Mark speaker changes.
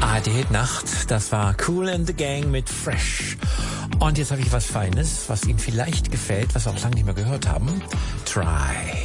Speaker 1: ARD Nacht, das war Kool and the Gang mit Fresh. Und jetzt habe ich was Feines, was Ihnen vielleicht gefällt, was wir auch lange nicht mehr gehört haben. Try.